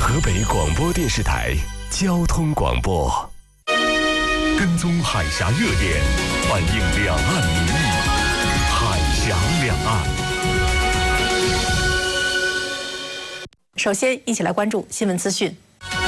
河北广播电视台交通广播，跟踪海峡热点，反映两岸民意，海峡两岸。 首先，一起来关注新闻资讯。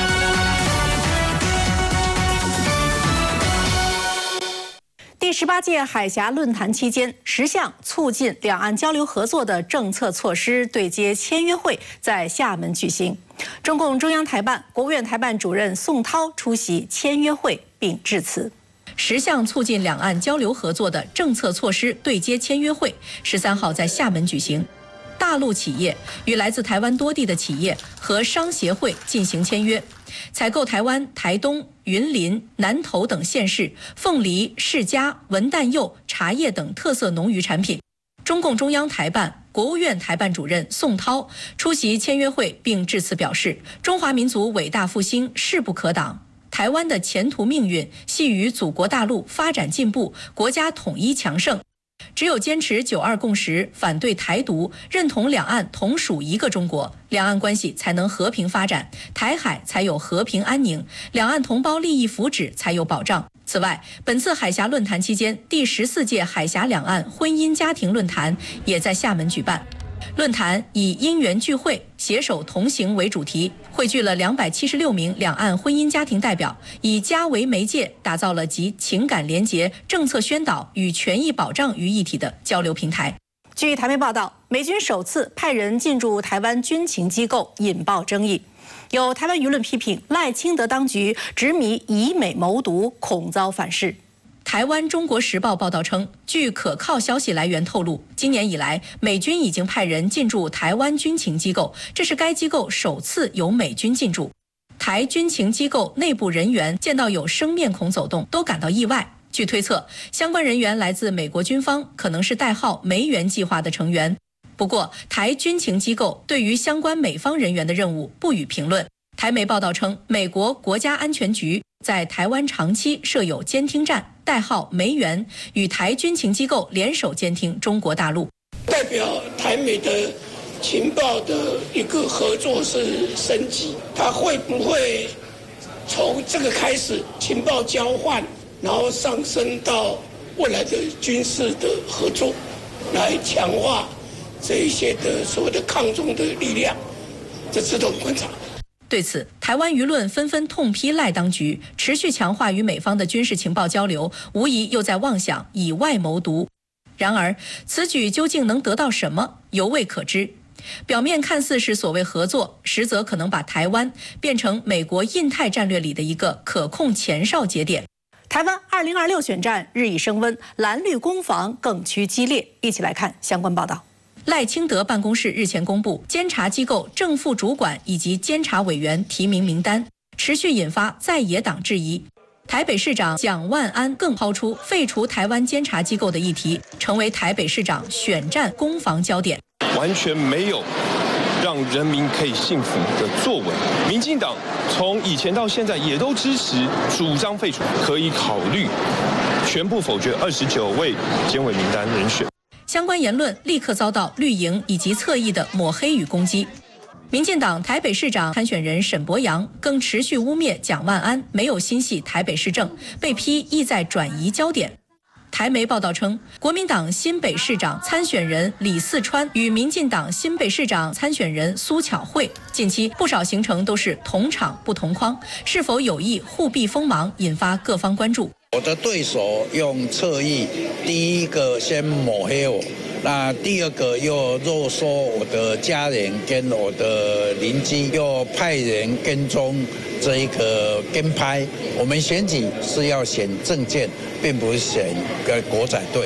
第18届海峡论坛期间，10项促进两岸交流合作的政策措施对接签约会在厦门举行。中共中央台办、国务院台办主任宋涛出席签约会并致辞。10项促进两岸交流合作的政策措施对接签约会13号在厦门举行。大陆企业与来自台湾多地的企业和商协会进行签约，采购台湾台东、云林、南投等县市凤梨、释迦、文旦柚、茶叶等特色农渔产品。中共中央台办、国务院台办主任宋涛出席签约会并致辞表示，中华民族伟大复兴势不可挡，台湾的前途命运系于祖国大陆发展进步、国家统一强盛。只有坚持9·2共识，反对台独，认同两岸同属一个中国，两岸关系才能和平发展，台海才有和平安宁，两岸同胞利益福祉才有保障。此外，本次海峡论坛期间，第14届海峡两岸婚姻家庭论坛也在厦门举办。论坛以因缘聚会、携手同行为主题，汇聚了276名两岸婚姻家庭代表，以家为媒介，打造了集情感联结、政策宣导与权益保障于一体的交流平台。据台媒报道，美军首次派人进驻台湾军情机构，引爆争议。有台湾舆论批评赖清德当局执迷以美谋独，恐遭反噬。台湾《中国时报》报道称，据可靠消息来源透露，今年以来，美军已经派人进驻台湾军情机构，这是该机构首次由美军进驻。台军情机构内部人员见到有生面孔走动，都感到意外。据推测，相关人员来自美国军方，可能是代号梅园计划的成员。不过，台军情机构对于相关美方人员的任务不予评论。台媒报道称，美国国家安全局在台湾长期设有监听站，代号梅园，与台军情机构联手监听中国大陆。 代表台美的情报的一个合作是升级，它会不会从这个开始情报交换，然后上升到未来的军事的合作，来强化这一些的所谓的抗中的力量，这值得我们观察。 对此，台湾舆论纷纷痛批赖当局持续强化与美方的军事情报交流，无疑又在妄想以外谋独。然而，此举究竟能得到什么，犹未可知。表面看似是所谓合作，实则可能把台湾变成美国印太战略里的一个可控前哨节点。台湾2026选战日益升温，蓝绿攻防更趋激烈。一起来看相关报道。赖清德办公室日前公布监察机构正副主管以及监察委员提名名单，持续引发在野党质疑。台北市长蒋万安更抛出废除台湾监察机构的议题，成为台北市长选战攻防焦点。 完全没有让人民可以信服的作为。民进党从以前到现在也都支持主张废除，可以考虑全部否决29位监委名单人选。 相关言论立刻遭到绿营以及侧翼的抹黑与攻击。民进党台北市长参选人沈伯洋更持续污蔑蒋万安没有心系台北市政，被批意在转移焦点。台媒报道称，国民党新北市长参选人李四川与民进党新北市长参选人苏巧慧近期不少行程都是同场不同框，是否有意互避锋芒，引发各方关注。 我的对手用侧翼，第一个先抹黑我，那第二个又肉说我的家人跟我的邻居，又派人跟踪这一个跟拍。我们选举是要选政见，并不是选个国仔队。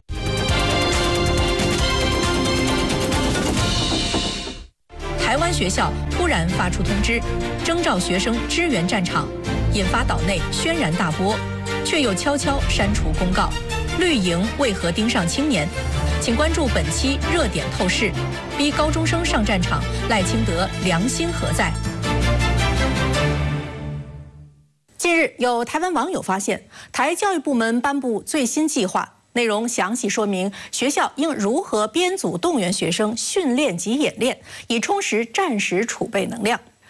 台湾学校突然发出通知，征召学生支援战场，引发岛内轩然大波。却又悄悄删除公告，绿营为何盯上青年？请关注本期热点透视。逼高中生上战场，赖清德良心何在？近日，有台湾网友发现，台教育部门颁布最新计划，内容详细说明学校应如何编组动员学生训练及演练，以充实战时储备能量。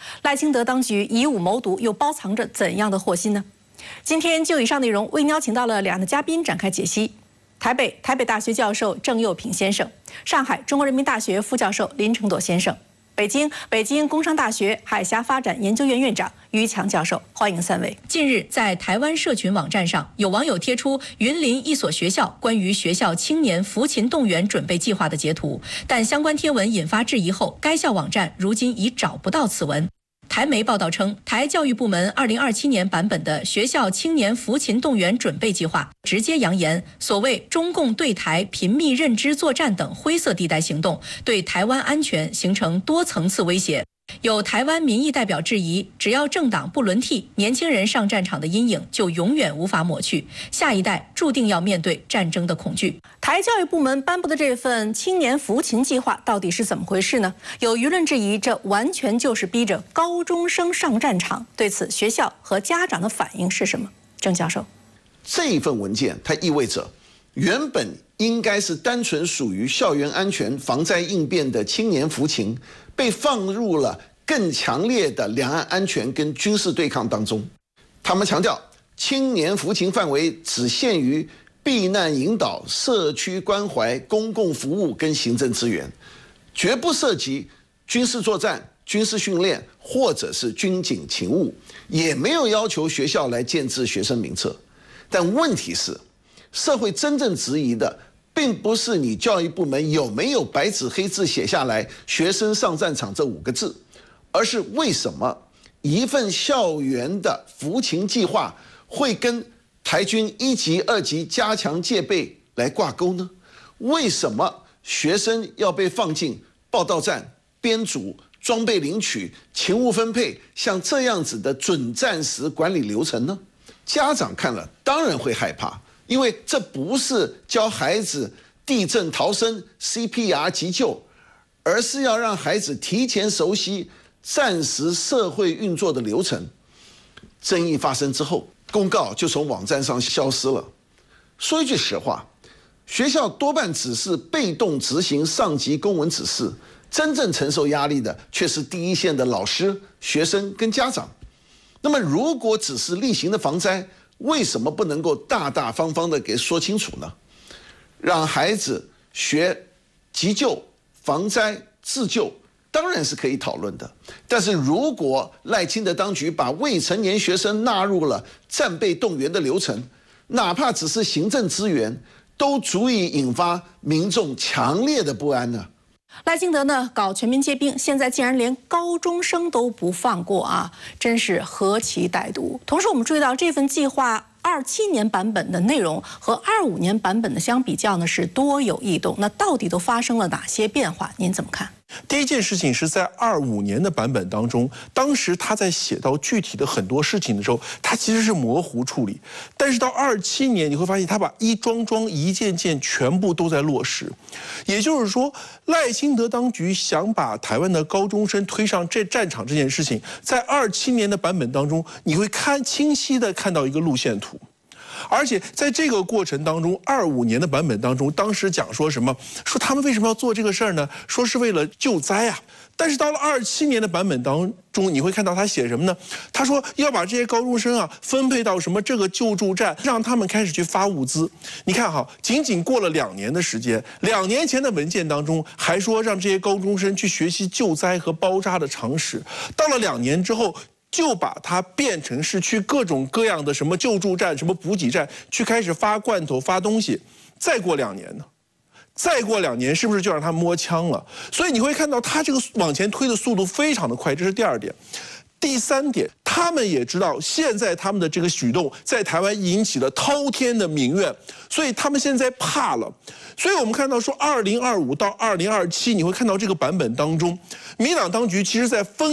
赖清德当局以武谋独，又包藏着怎样的祸心呢？今天就以上内容，为您邀请到了两位嘉宾展开解析：台北大学教授郑佑平先生，上海中国人民大学副教授林承朵先生，北京工商大学海峡发展研究院院长于强教授。欢迎三位。近日，在台湾社群网站上，有网友贴出云林一所学校关于学校青年扶勤动员准备计划的截图，但相关贴文引发质疑后，该校网站如今已找不到此文。台媒报道称，台教育部门2027年版本的学校青年扶勤动员准备计划直接扬言，所谓中共对台频密认知作战等灰色地带行动，对台湾安全形成多层次威胁。有台湾民意代表质疑，只要政党不轮替，年轻人上战场的阴影就永远无法抹去，下一代注定要面对战争的恐惧。台教育部门颁布的这份青年扶勤计划到底是怎么回事呢？有舆论质疑，这完全就是逼着高中生上战场。对此，学校和家长的反应是什么？郑教授， 这份文件它意味着，原本应该是单纯属于校园安全、防灾应变的青年扶勤，被放入了更强烈的两岸安全跟军事对抗当中。他们强调，青年扶勤范围只限于避难引导、社区关怀、公共服务跟行政资源，绝不涉及军事作战、军事训练或者是军警勤务，也没有要求学校来建制学生名册。但问题是，社会真正质疑的并不是你教育部门有没有白纸黑字写下来“学生上战场”这5个字，而是为什么一份校园的扶勤计划会跟台军1级、2级加强戒备来挂钩呢？为什么学生要被放进报到站、编组、装备领取、勤务分配像这样子的准战时管理流程呢？家长看了当然会害怕，因为这不是教孩子地震逃生、CPR 急救，而是要让孩子提前熟悉战时社会运作的流程。争议发生之后，公告就从网站上消失了。说一句实话，学校多半只是被动执行上级公文指示，真正承受压力的却是第一线的老师、学生跟家长。那么如果只是例行的防灾，为什么不能够大大方方的给说清楚呢？让孩子学急救、防灾、自救当然是可以讨论的，但是如果赖清德当局把未成年学生纳入了战备动员的流程，哪怕只是行政资源，都足以引发民众强烈的不安呢。 赖清德呢搞全民皆兵，现在竟然连高中生都不放过啊，真是何其歹毒！同时，我们注意到这份计划27年版本的内容和25年版本的相比较呢，是多有异动。那到底都发生了哪些变化？您怎么看？ 第一件事情是在25年的版本当中，当时他在写到具体的很多事情的时候，他其实是模糊处理。但是到27年，你会发现他把一桩桩、一件件全部都在落实。也就是说，赖清德当局想把台湾的高中生推上这战场这件事情，在27年的版本当中，你会清晰的看到一个路线图。而且在这个过程当中，25年的版本当中，当时讲说什么？说他们为什么要做这个事儿呢？说是为了救灾啊。但是到了27年的版本当中，你会看到他写什么呢？他说要把这些高中生啊分配到什么这个救助站，让他们开始去发物资。你看哈，仅仅过了2年的时间，2年前的文件当中还说让这些高中生去学习救灾和包扎的常识，到了2年之后，就把它变成是去各种各样的什么救助站、什么补给站去开始发罐头、发东西。再过2年呢？再过2年是不是就让他摸枪了？所以你会看到他这个往前推的速度非常的快，这是第2点。第3点，他们也知道现在他们的这个举动在台湾引起了滔天的民怨，所以他们现在怕了。所以我们看到说，2025到2027，你会看到这个版本当中，民党当局其实在分